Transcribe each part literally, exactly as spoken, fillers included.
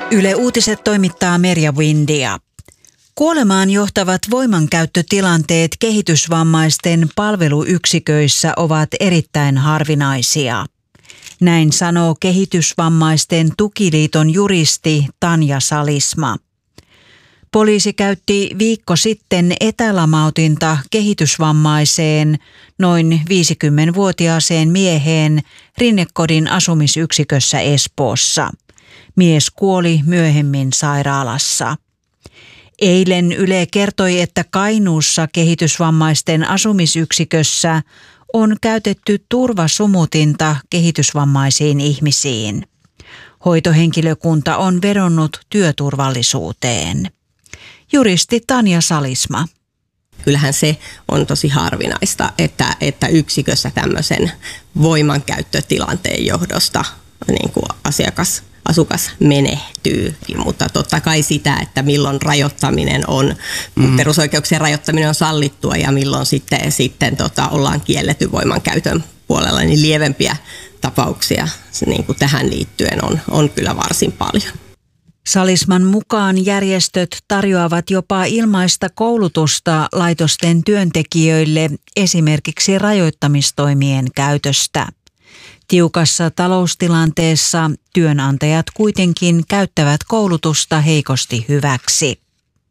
Yle Uutiset toimittaa Merja Windia. Kuolemaan johtavat voimankäyttötilanteet kehitysvammaisten palveluyksiköissä ovat erittäin harvinaisia. Näin sanoo Kehitysvammaisten tukiliiton juristi Tanja Salisma. Poliisi käytti viikko sitten etälamautinta kehitysvammaiseen noin viisikymmenvuotiaaseen mieheen Rinnekodin asumisyksikössä Espoossa. Mies kuoli myöhemmin sairaalassa. Eilen Yle kertoi, että Kainuussa kehitysvammaisten asumisyksikössä on käytetty turvasumutinta kehitysvammaisiin ihmisiin. Hoitohenkilökunta on vedonnut työturvallisuuteen. Juristi Tanja Salisma. Kyllähän se on tosi harvinaista, että, että yksikössä tämmöisen voimankäyttötilanteen johdosta niin kuin asiakas, asukas menehtyy. Mutta totta kai sitä, että milloin rajoittaminen on, mm. perusoikeuksien rajoittaminen on sallittua ja milloin sitten, sitten tota, ollaan kielletty voimankäytön puolella, niin lievempiä tapauksia niin kuin tähän liittyen on, on kyllä varsin paljon. Salisman mukaan järjestöt tarjoavat jopa ilmaista koulutusta laitosten työntekijöille esimerkiksi rajoittamistoimien käytöstä. Tiukassa taloustilanteessa työnantajat kuitenkin käyttävät koulutusta heikosti hyväksi.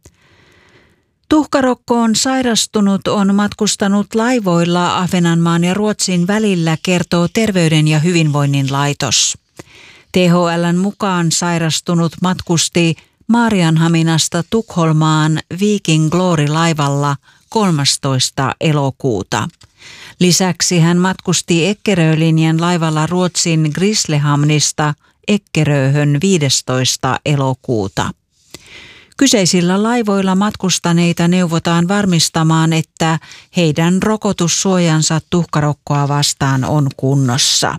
Tuhkarokkoon sairastunut on matkustanut laivoilla Ahvenanmaan ja Ruotsin välillä, kertoo Terveyden ja hyvinvoinnin laitos. T H L:n mukaan sairastunut matkusti Maarianhaminasta Tukholmaan Viking Glory-laivalla kolmastoista elokuuta. Lisäksi hän matkusti Eckerö-linjan laivalla Ruotsin Grisslehamnista Eckeröhön viidestoista elokuuta. Kyseisillä laivoilla matkustaneita neuvotaan varmistamaan, että heidän rokotussuojansa tuhkarokkoa vastaan on kunnossa.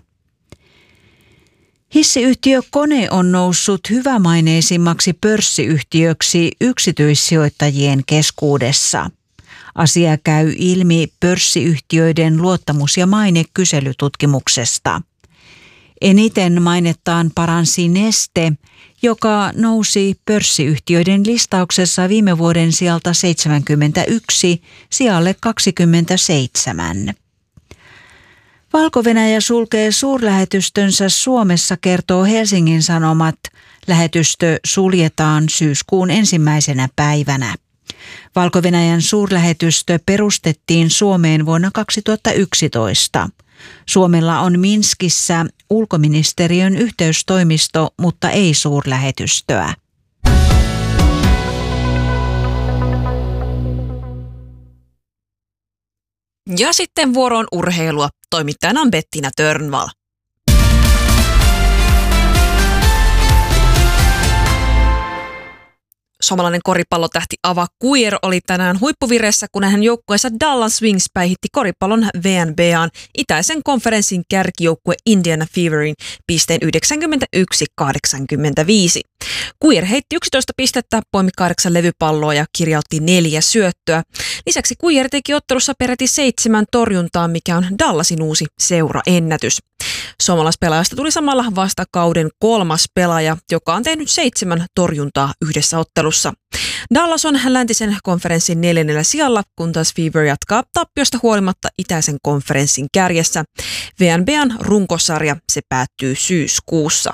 Hissiyhtiö Kone on noussut hyvämaineisimmaksi pörssiyhtiöksi yksityissijoittajien keskuudessa. Asia käy ilmi pörssiyhtiöiden luottamus- ja maine-kyselytutkimuksesta. Eniten mainettaan paransi Neste, joka nousi pörssiyhtiöiden listauksessa viime vuoden sijalta seitsemänkymmentäyksi sijalle kaksikymmentäseitsemän. Valko-Venäjä sulkee suurlähetystönsä Suomessa, kertoo Helsingin Sanomat. Lähetystö suljetaan syyskuun ensimmäisenä päivänä. Valko-Venäjän suurlähetystö perustettiin Suomeen vuonna kaksituhattayksitoista. Suomella on Minskissä ulkoministeriön yhteystoimisto, mutta ei suurlähetystöä. Ja sitten vuoroon urheilua. Toimittajana on Bettina Törnvall. Suomalainen koripallotähti Ava Kuijer oli tänään huippuvireessä, kun hänen joukkueensa Dallas Wings päihitti koripallon V N B A:n itäisen konferenssin kärkijoukkue Indiana Feverin pisteen yhdeksänkymmentäyksi kahdeksankymmentäviisi. Kuijer heitti yksitoista pistettä, poimi kahdeksan levypalloa ja kirjautti neljä syöttöä. Lisäksi Kuijer teki ottelussa peräti seitsemän torjuntaa, mikä on Dallasin uusi seuraennätys. Suomalaispelaajasta tuli samalla vasta kauden kolmas pelaaja, joka on tehnyt seitsemän torjuntaa yhdessä ottelussa. Dallas on läntisen konferenssin neljännellä sijalla, kun taas Fever jatkaa tappiosta huolimatta itäisen konferenssin kärjessä. V N B A:n runkosarja se päättyy syyskuussa.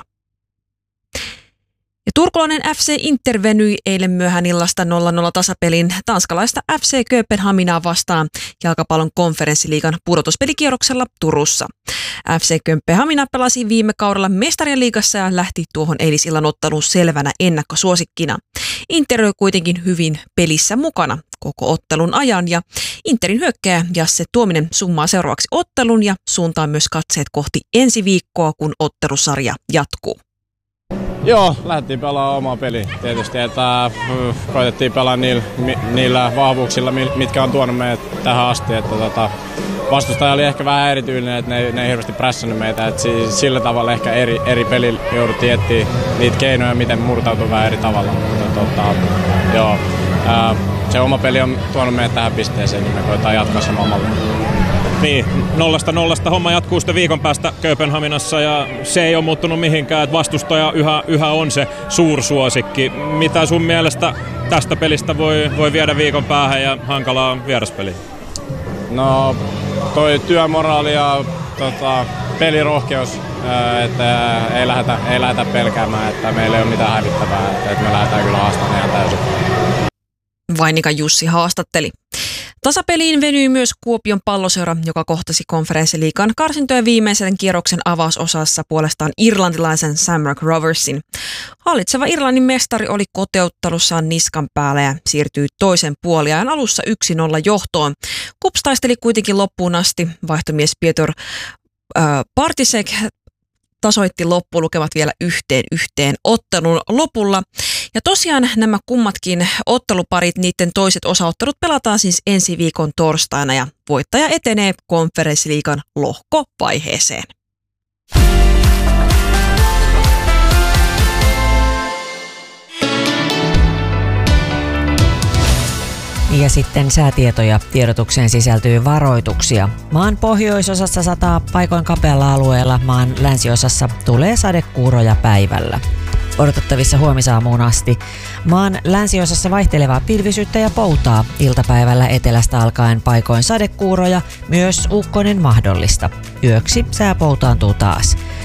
Ja turkulainen F C Inter venyi eilen myöhään illasta nolla nolla tasapelin tanskalaista F C Kööpenhaminaa vastaan jalkapallon konferenssiliigan pudotuspelikierroksella Turussa. F C Kööpenhamina pelasi viime kaudella Mestarien liigassa ja lähti tuohon eilisillan otteluun selvänä ennakkosuosikkina. Inter oli kuitenkin hyvin pelissä mukana koko ottelun ajan ja Interin hyökkääjä Jasse Tuominen summaa seuraavaksi ottelun ja suuntaa myös katseet kohti ensi viikkoa, kun ottelusarja jatkuu. Joo, lähdettiin pelaamaan omaa peliä tietysti, että koitettiin pelaa niillä, niillä vahvuuksilla, mitkä on tuonut meidät tähän asti. Että tota, vastustaja oli ehkä vähän erityinen, että ne, ne ei hirveästi prässännyt meitä, että sillä tavalla ehkä eri, eri pelillä jouduttiin etsiä niitä keinoja, miten murtautua vähän eri tavalla. Mutta tota, joo, ää, se oma peli on tuonut meidät tähän pisteeseen, niin me koetaan jatkaa samalla. Niin, nollasta nollasta homma jatkuu sitten viikon päästä Kööpenhaminassa ja se ei ole muuttunut mihinkään, että vastustaja yhä, yhä on se suursuosikki. Mitä sun mielestä tästä pelistä voi, voi viedä viikon päähän ja hankalaa vieraspeliin? No toi työmoraali ja tota, pelirohkeus, että ei lähdetä, ei lähdetä pelkäämään, että meillä ei ole mitään hävittävää, että me lähdetään kyllä haastamaan ihan täysin. Vainikan Jussi haastatteli. Tasapeliin venyi myös Kuopion Palloseura, joka kohtasi Konferenssiliigan karsintojen viimeisen kierroksen avausosassa puolestaan irlantilaisen Shamrock Roversin. Hallitseva Irlannin mestari oli koteuttelussaan niskan päällä ja siirtyi toisen puoliajan alussa yksi nolla johtoon. Kups taisteli kuitenkin loppuun asti. Vaihtomies Piotr äh, Partisek tasoitti loppulukemat vielä yhteen yhteen ottelun lopulla. Ja tosiaan nämä kummatkin otteluparit, niiden toiset osaottelut pelataan siis ensi viikon torstaina ja voittaja etenee Konferenssiliigan lohkovaiheeseen. Ja sitten säätietoja. Tiedotukseen sisältyy varoituksia. Maan pohjoisosassa sataa paikoin kapealla alueella, maan länsiosassa tulee sadekuuroja päivällä. Odotettavissa huomisaamuun asti. Maan länsiosassa vaihtelevaa pilvisyyttä ja poutaa. Iltapäivällä etelästä alkaen paikoin sadekuuroja, myös ukkonen mahdollista. Yöksi sää poutaantuu taas.